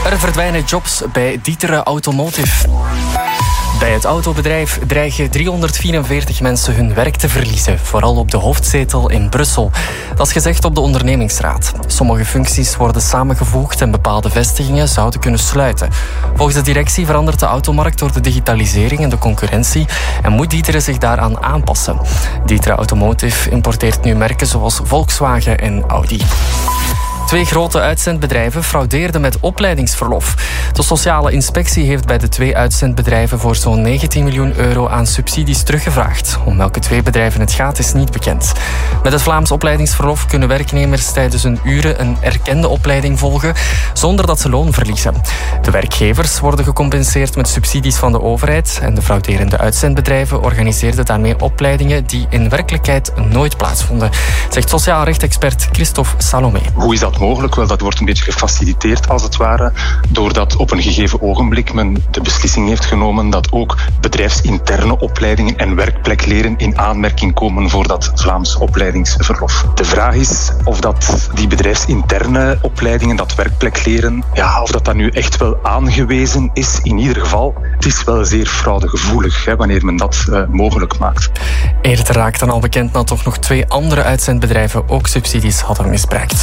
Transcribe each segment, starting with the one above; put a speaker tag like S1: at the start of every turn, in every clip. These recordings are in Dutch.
S1: Er verdwijnen jobs bij D'Ieteren Automotive. Bij het autobedrijf dreigen 344 mensen hun werk te verliezen, vooral op de hoofdzetel in Brussel. Dat is gezegd op de ondernemingsraad. Sommige functies worden samengevoegd en bepaalde vestigingen zouden kunnen sluiten. Volgens de directie verandert de automarkt door de digitalisering en de concurrentie en moet D'Ieteren zich daaraan aanpassen. D'Ieteren Automotive importeert nu merken zoals Volkswagen en Audi. 2 grote uitzendbedrijven fraudeerden met opleidingsverlof. De sociale inspectie heeft bij de 2 uitzendbedrijven voor zo'n 19 miljoen euro aan subsidies teruggevraagd. Om welke 2 bedrijven het gaat is niet bekend. Met het Vlaams opleidingsverlof kunnen werknemers tijdens hun uren een erkende opleiding volgen, zonder dat ze loon verliezen. De werkgevers worden gecompenseerd met subsidies van de overheid en de frauderende uitzendbedrijven organiseerden daarmee opleidingen die in werkelijkheid nooit plaatsvonden, zegt sociaal rechtexpert Christophe Salomé.
S2: Hoe is dat mogelijk? Wel, dat wordt een beetje gefaciliteerd als het ware, doordat op een gegeven ogenblik men de beslissing heeft genomen dat ook bedrijfsinterne opleidingen en werkplekleren in aanmerking komen voor dat Vlaams opleidingsverlof. De vraag is of dat die bedrijfsinterne opleidingen, dat werkplekleren, of dat nu echt wel aangewezen is. In ieder geval, het is wel zeer fraudegevoelig wanneer men dat mogelijk maakt.
S1: Eerder raakte al bekend dat toch nog 2 andere uitzendbedrijven ook subsidies hadden misbruikt.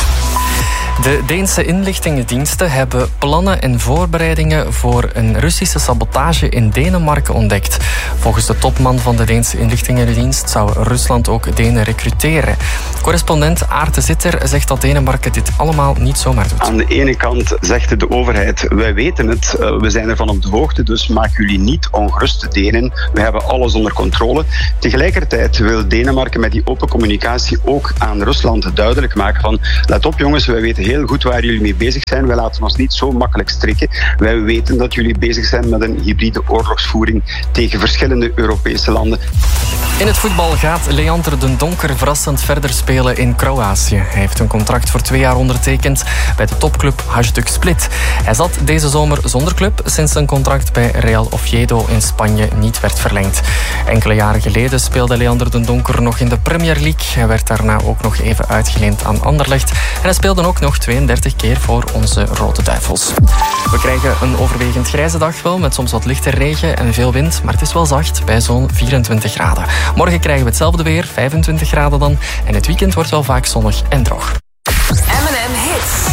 S1: De Deense inlichtingendiensten hebben plannen en voorbereidingen voor een Russische sabotage in Denemarken ontdekt. Volgens de topman van de Deense inlichtingendienst zou Rusland ook Denen recruteren. Correspondent Aarte Zitter zegt dat Denemarken dit allemaal niet zomaar doet.
S3: Aan de ene kant zegt de overheid, wij weten het, we zijn ervan op de hoogte, dus maak jullie niet ongerust, Denen. We hebben alles onder controle. Tegelijkertijd wil Denemarken met die open communicatie ook aan Rusland duidelijk maken van, let op jongens, wij weten heel goed waar jullie mee bezig zijn. Wij laten ons niet zo makkelijk strikken. Wij weten dat jullie bezig zijn met een hybride oorlogsvoering tegen verschillende Europese landen.
S1: In het voetbal gaat Leander Den Donker verrassend verder spelen in Kroatië. Hij heeft een contract voor 2 jaar ondertekend bij de topclub Hajduk Split. Hij zat deze zomer zonder club sinds zijn contract bij Real Oviedo in Spanje niet werd verlengd. Enkele jaren geleden speelde Leander Den Donker nog in de Premier League. Hij werd daarna ook nog even uitgeleend aan Anderlecht. En hij speelde ook nog 32 keer voor onze Rode Duivels. We krijgen een overwegend grijze dag wel, met soms wat lichte regen en veel wind. Maar het is wel zacht bij zo'n 24 graden. Morgen krijgen we hetzelfde weer, 25 graden dan. En het weekend wordt wel vaak zonnig en droog.
S4: M&M Hits.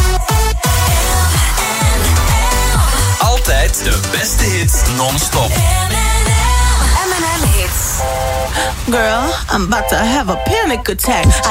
S5: Altijd de beste hits non-stop.
S4: M&M Hits.
S6: Girl, I'm about to have a panic attack.